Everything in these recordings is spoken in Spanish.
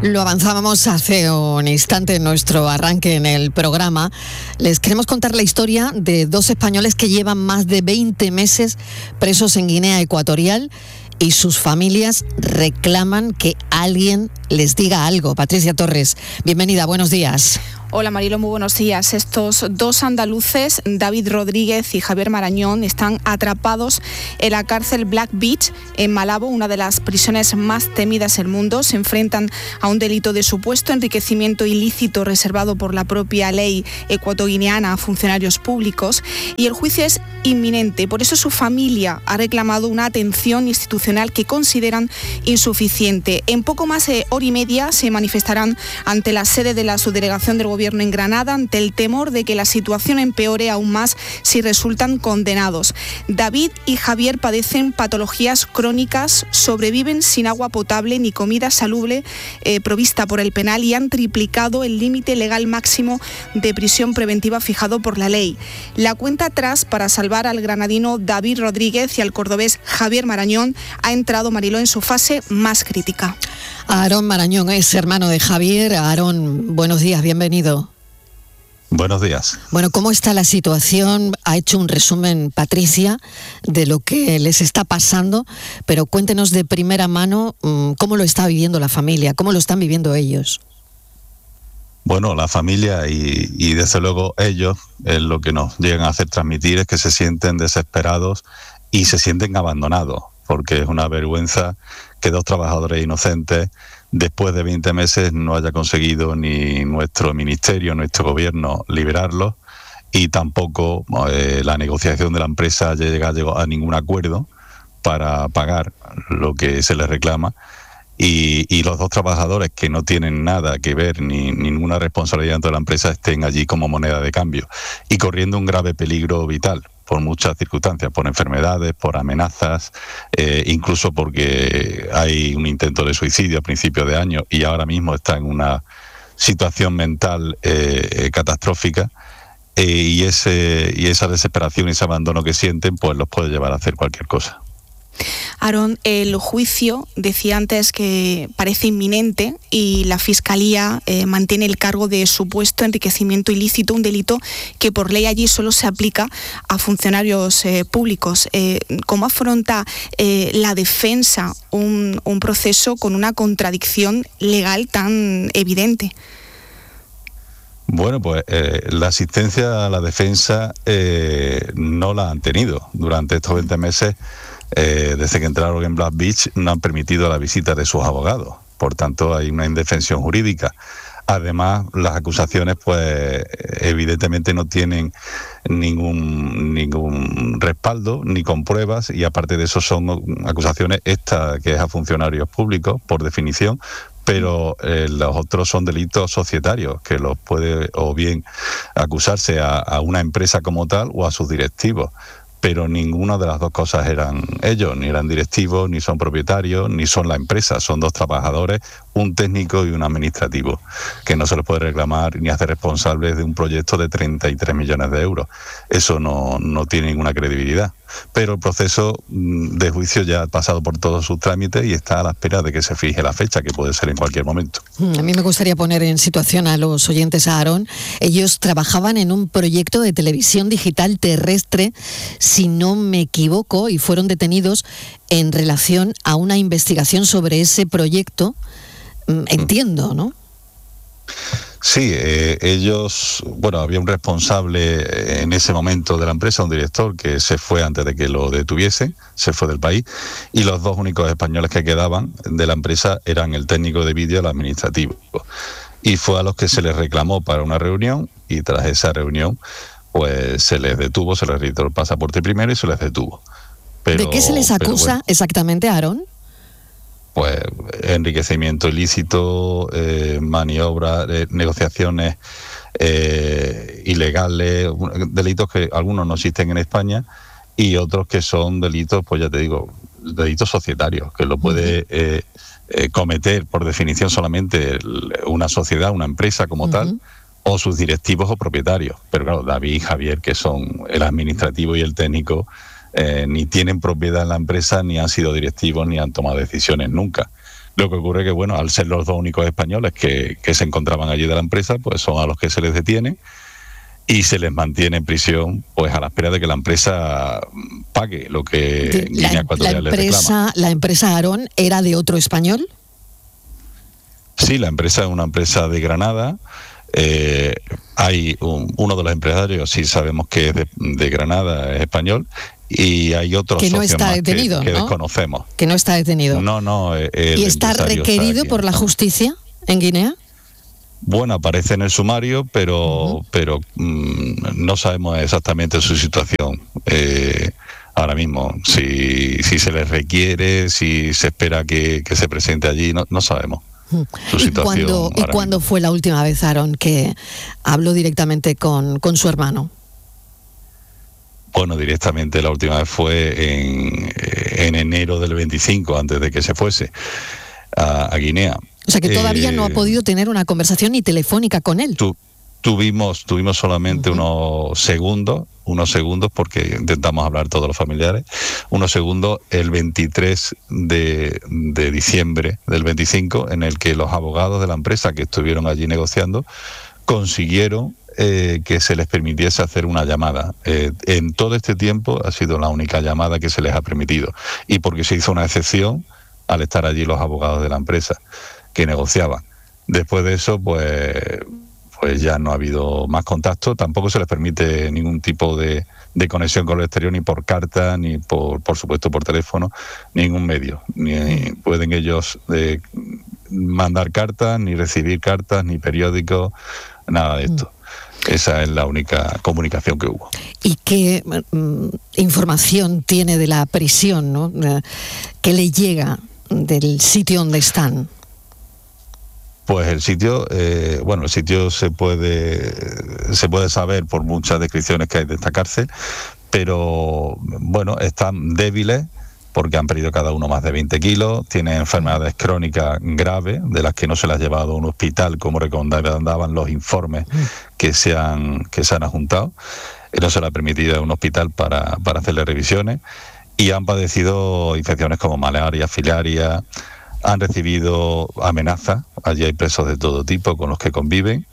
Lo avanzábamos hace un instante en nuestro arranque en el programa. Les queremos contar la historia de dos españoles que llevan más de 20 meses presos en Guinea Ecuatorial y sus familias reclaman que alguien les diga algo. Patricia Torres, bienvenida, buenos días. Hola Marilo, muy buenos días. Estos dos andaluces, David Rodríguez y Javier Marañón, están atrapados en la cárcel Black Beach en Malabo, una de las prisiones más temidas del mundo. Se enfrentan a un delito de supuesto enriquecimiento ilícito reservado por la propia ley ecuatoguineana a funcionarios públicos, y el juicio es inminente. Por eso su familia ha reclamado una atención institucional que consideran insuficiente. En poco más de hora y media se manifestarán ante la sede de la subdelegación del Gobierno en Granada ante el temor de que la situación empeore aún más si resultan condenados. David y Javier padecen patologías crónicas, sobreviven sin agua potable ni comida salubre provista por el penal y han triplicado el límite legal máximo de prisión preventiva fijado por la ley. La cuenta atrás para salvar al granadino David Rodríguez y al cordobés Javier Marañón ha entrado, Mariló, en su fase más crítica. Aarón Marañón es hermano de Javier. Aarón, buenos días, bienvenido. Buenos días. Bueno, ¿cómo está la situación? Ha hecho un resumen, Patricia, de lo que les está pasando, pero cuéntenos de primera mano cómo lo está viviendo la familia, cómo lo están viviendo ellos. Bueno, la familia y desde luego ellos, lo que nos llegan a hacer transmitir es que se sienten desesperados y se sienten abandonados, porque es una vergüenza que dos trabajadores inocentes, después de 20 meses, no haya conseguido ni nuestro ministerio, nuestro gobierno, liberarlos, y tampoco la negociación de la empresa haya llegado a ningún acuerdo para pagar lo que se les reclama. Y los dos trabajadores que no tienen nada que ver ni ninguna responsabilidad dentro de la empresa estén allí como moneda de cambio y corriendo un grave peligro vital por muchas circunstancias, por enfermedades, por amenazas, incluso porque hay un intento de suicidio a principios de año y ahora mismo está en una situación mental catastrófica, y esa desesperación y ese abandono que sienten pues los puede llevar a hacer cualquier cosa. Aarón, el juicio, decía antes que parece inminente y la Fiscalía mantiene el cargo de supuesto enriquecimiento ilícito, un delito que por ley allí solo se aplica a funcionarios públicos. ¿Cómo afronta la defensa un proceso con una contradicción legal tan evidente? Bueno, pues la asistencia a la defensa no la han tenido durante estos 20 meses. Desde que entraron en Black Beach no han permitido la visita de sus abogados, por tanto hay una indefensión jurídica. Además, las acusaciones pues evidentemente no tienen ningún respaldo ni con pruebas, y aparte de eso son acusaciones esta que es a funcionarios públicos por definición, pero los otros son delitos societarios que los puede o bien acusarse a una empresa como tal o a sus directivos. Pero ninguna de las dos cosas eran ellos, ni eran directivos, ni son propietarios, ni son la empresa. Son dos trabajadores, un técnico y un administrativo, que no se les puede reclamar ni hacer responsables de un proyecto de 33 millones de euros. Eso no tiene ninguna credibilidad. Pero el proceso de juicio ya ha pasado por todos sus trámites y está a la espera de que se fije la fecha, que puede ser en cualquier momento. A mí me gustaría poner en situación a los oyentes, a Aarón. Ellos trabajaban en un proyecto de televisión digital terrestre, si no me equivoco, y fueron detenidos en relación a una investigación sobre ese proyecto. Entiendo, ¿no? Sí, ellos, bueno, había un responsable en ese momento de la empresa, un director que se fue antes de que lo detuviesen, se fue del país, y los dos únicos españoles que quedaban de la empresa eran el técnico de vídeo y el administrativo. Y fue a los que se les reclamó para una reunión, y tras esa reunión pues se les detuvo, se les retiró el pasaporte primero y se les detuvo. ¿De qué se les acusa exactamente, Aarón? Pues enriquecimiento ilícito, maniobras, negociaciones ilegales, delitos que algunos no existen en España y otros que son delitos, pues ya te digo, delitos societarios, que lo puede cometer por definición solamente una sociedad, una empresa como tal, o sus directivos o propietarios. Pero claro, David y Javier, que son el administrativo y el técnico, ni tienen propiedad en la empresa, ni han sido directivos, ni han tomado decisiones nunca. Lo que ocurre que, bueno, al ser los dos únicos españoles que se encontraban allí de la empresa, pues son a los que se les detiene y se les mantiene en prisión, pues a la espera de que la empresa pague lo que Guinea Ecuatorial les reclama. ¿La empresa Aarón era de otro español? Sí, la empresa es una empresa de Granada. Hay uno de los empresarios, sí sabemos que es de Granada, es español, y hay otros que no socios está más detenido, que ¿no? desconocemos. Que no está detenido. No. ¿Y está requerido por la justicia en Guinea? Bueno, aparece en el sumario, pero no sabemos exactamente su situación ahora mismo. Si se les requiere, si se espera que se presente allí, no sabemos. Su situación. ¿Y cuándo fue la última vez, Aarón, que habló directamente con su hermano? Bueno, directamente la última vez fue en enero del 25, antes de que se fuese a Guinea. O sea que todavía no ha podido tener una conversación ni telefónica con él. Tuvimos solamente unos segundos, porque intentamos hablar todos los familiares, unos segundos el 23 de diciembre del 25, en el que los abogados de la empresa que estuvieron allí negociando consiguieron que se les permitiese hacer una llamada. En todo este tiempo ha sido la única llamada que se les ha permitido, y porque se hizo una excepción al estar allí los abogados de la empresa que negociaban. Después de eso, pues ya no ha habido más contacto. Tampoco se les permite ningún tipo de conexión con el exterior, ni por carta, ni por supuesto por teléfono, ningún medio. Ni pueden ellos mandar cartas, ni recibir cartas, ni periódicos, nada de esto. Esa es la única comunicación que hubo. ¿Y qué información tiene de la prisión, ¿no? ¿Qué le llega del sitio donde están? Pues el sitio, el sitio se puede saber por muchas descripciones que hay de esta cárcel, pero bueno, están débiles porque han perdido cada uno más de 20 kilos, tienen enfermedades crónicas graves, de las que no se las ha llevado a un hospital como recomendaban los informes que se han adjuntado, no se les ha permitido a un hospital para hacerle revisiones, y han padecido infecciones como malaria, filaria, han recibido amenazas. Allí hay presos de todo tipo con los que conviven,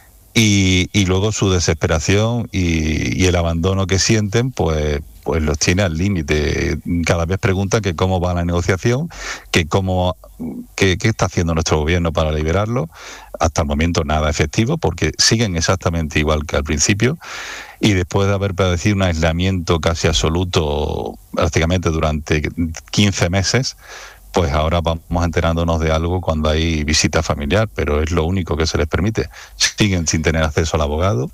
y luego su desesperación y el abandono que sienten, pues los tiene al límite. Cada vez preguntan que cómo va la negociación, qué está haciendo nuestro gobierno para liberarlo. Hasta el momento nada efectivo, porque siguen exactamente igual que al principio, y después de haber padecido un aislamiento casi absoluto prácticamente durante 15 meses, pues ahora vamos enterándonos de algo cuando hay visita familiar, pero es lo único que se les permite. Siguen sin tener acceso al abogado,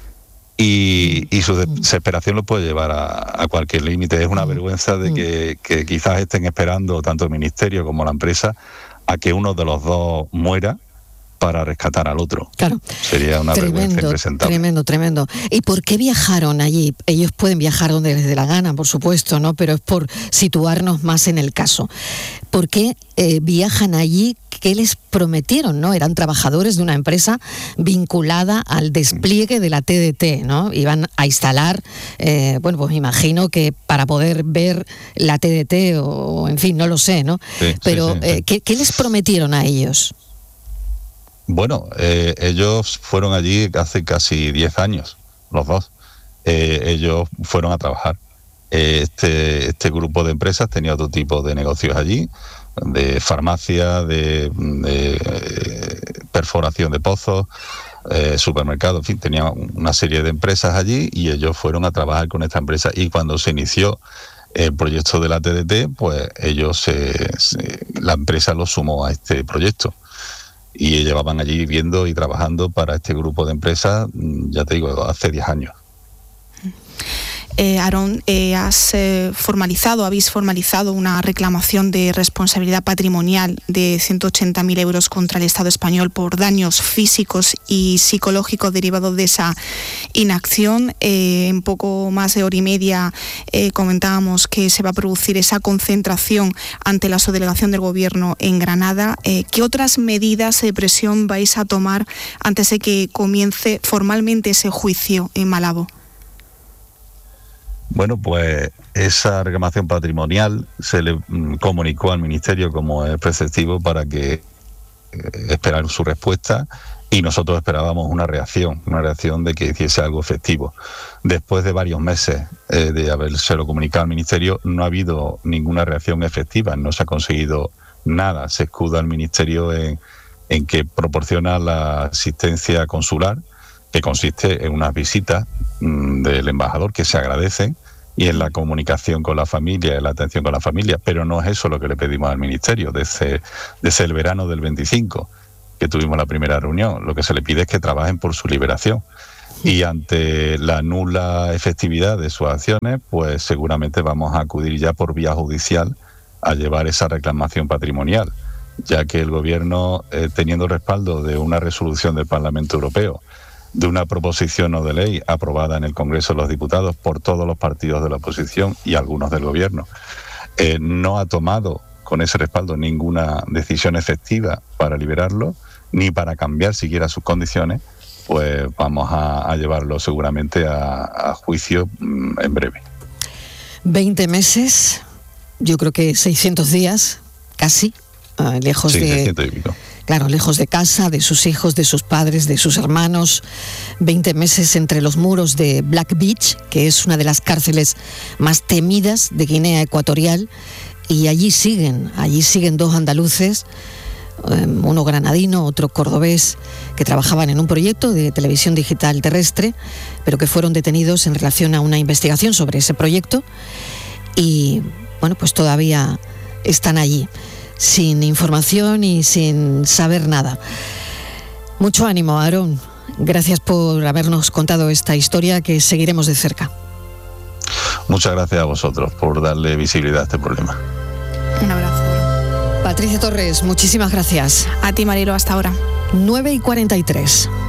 y su desesperación lo puede llevar a cualquier límite. Es una vergüenza de que quizás estén esperando tanto el ministerio como la empresa a que uno de los dos muera para rescatar al otro. Claro. Sería una vergüenza impresentable. Tremendo. ¿Y por qué viajaron allí? Ellos pueden viajar donde les dé la gana, por supuesto, ¿no? Pero es por situarnos más en el caso. ¿Por qué viajan allí? ¿Qué les prometieron, no? Eran trabajadores de una empresa vinculada al despliegue de la TDT, ¿no? Iban a instalar, pues imagino que para poder ver la TDT, o en fin, no lo sé, ¿no? Sí, pero sí. ¿Qué les prometieron a ellos? Bueno, ellos fueron allí hace casi 10 años, los dos. Ellos fueron a trabajar. Este grupo de empresas tenía otro tipo de negocios allí, de farmacia, de perforación de pozos, supermercados, en fin, tenía una serie de empresas allí, y ellos fueron a trabajar con esta empresa. Y cuando se inició el proyecto de la TDT, pues la empresa los sumó a este proyecto. Y llevaban allí viviendo y trabajando para este grupo de empresas, ya te digo, hace 10 años. Aarón, habéis formalizado una reclamación de responsabilidad patrimonial de 180.000 euros contra el Estado español por daños físicos y psicológicos derivados de esa inacción. En poco más de hora y media comentábamos que se va a producir esa concentración ante la subdelegación del Gobierno en Granada. ¿Qué otras medidas de presión vais a tomar antes de que comience formalmente ese juicio en Malabo? Bueno, pues esa reclamación patrimonial se le comunicó al Ministerio como es preceptivo para que esperar su respuesta, y nosotros esperábamos una reacción de que hiciese algo efectivo. Después de varios meses de habérselo comunicado al Ministerio, no ha habido ninguna reacción efectiva, no se ha conseguido nada. Se escuda el Ministerio en que proporciona la asistencia consular, que consiste en unas visitas del embajador que se agradecen, y en la comunicación con la familia, en la atención con la familia, pero no es eso lo que le pedimos al Ministerio desde el verano del 25, que tuvimos la primera reunión. Lo que se le pide es que trabajen por su liberación, y ante la nula efectividad de sus acciones, pues seguramente vamos a acudir ya por vía judicial a llevar esa reclamación patrimonial, ya que el Gobierno, teniendo respaldo de una resolución del Parlamento Europeo, de una proposición no de ley aprobada en el Congreso de los Diputados por todos los partidos de la oposición y algunos del Gobierno, no ha tomado con ese respaldo ninguna decisión efectiva para liberarlo, ni para cambiar siquiera sus condiciones, pues vamos a llevarlo seguramente a juicio en breve. 20 meses, yo creo que 600 días, casi, lejos sí, de... 600 y pico. Claro, lejos de casa, de sus hijos, de sus padres, de sus hermanos. 20 meses entre los muros de Black Beach, que es una de las cárceles más temidas de Guinea Ecuatorial. Y allí siguen dos andaluces, uno granadino, otro cordobés, que trabajaban en un proyecto de televisión digital terrestre, pero que fueron detenidos en relación a una investigación sobre ese proyecto. Y bueno, pues todavía están allí, sin información y sin saber nada. Mucho ánimo, Aarón. Gracias por habernos contado esta historia que seguiremos de cerca. Muchas gracias a vosotros por darle visibilidad a este problema. Un abrazo. Patricia Torres, muchísimas gracias. A ti, Marilo, hasta ahora. 9:43.